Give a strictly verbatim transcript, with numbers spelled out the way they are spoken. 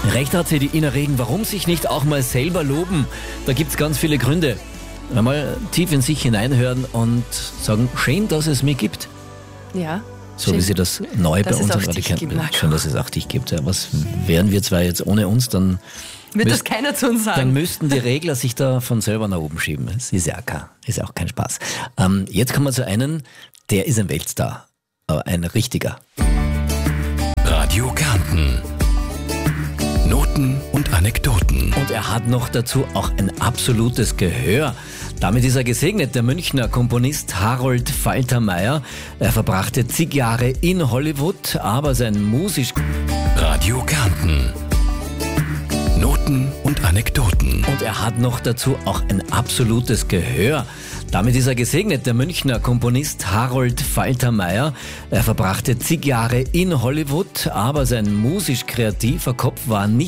Recht hat sie, die Ina Regen. Warum sich nicht auch mal selber loben? Da gibt es ganz viele Gründe. Einmal tief in sich hineinhören und sagen, schön, dass es mich gibt. Ja. So schön, wie sie das neu bei dass uns es auch gerade dich kennt. gibt, Marco. Schön, dass es auch dich gibt. Ja, was wären wir zwei jetzt ohne uns, dann, Wird müsst, das keiner zu uns dann sagen. müssten die Regler sich da von selber nach oben schieben. Das ist ja auch kein, ist ja auch kein Spaß. Ähm, jetzt kommen wir zu einem, der ist ein Weltstar, aber ein richtiger. Radio Kärnten. Noten und Anekdoten. Und er hat noch dazu auch ein absolutes Gehör. Damit ist er gesegnet, der Münchner Komponist Harold Faltermeier. Er verbrachte zig Jahre in Hollywood, aber sein musisch... Radio Kärnten. Noten und Anekdoten. Und er hat noch dazu auch ein absolutes Gehör. Damit ist er gesegnet, der Münchner Komponist Harold Faltermeier. Er verbrachte zig Jahre in Hollywood, aber sein musisch-kreativer Kopf war nicht